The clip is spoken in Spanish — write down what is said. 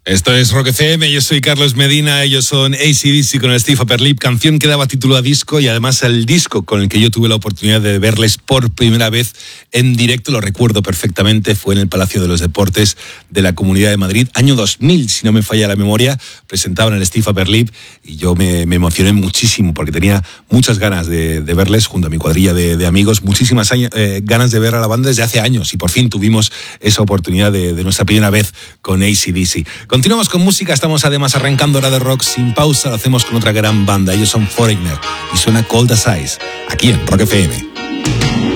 Esto es Rock FM, yo soy Carlos Medina, ellos son AC/DC con el Steve Upper Lip, canción que daba título a disco y además el disco con el que yo tuve la oportunidad de verles por primera vez en directo, lo recuerdo perfectamente, fue en el Palacio de los Deportes de la Comunidad de Madrid, año 2000, si no me falla la memoria, presentaban el Steve Upper Lip y yo me emocioné muchísimo porque tenía muchas ganas de verles junto a mi cuadrilla de amigos, muchísimas ganas de ver a la banda desde hace años y por fin tuvimos esa oportunidad de nuestra primera vez con AC/DC. Continuamos con música, estamos además arrancando hora de rock sin pausa, lo hacemos con otra gran banda, ellos son Foreigner y suena Cold as Ice, aquí en Rock FM.